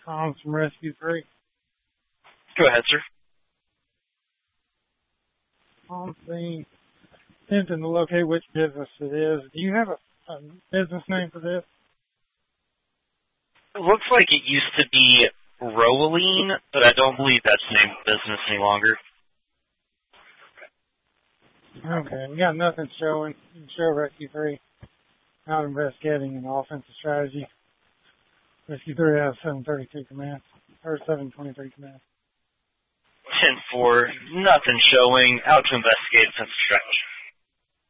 Tom from Rescue 3. Go ahead, sir. On the attempting to locate which business it is. Do you have a business name for this? It looks like it used to be Rowaline, but I don't believe that's the name of the business any longer. Okay, we got nothing showing. You can show Rescue 3 out investigating an offensive strategy. Rescue 3 has 732 commands, or 723 commands. 10-4, nothing showing, out to investigate offensive strategy.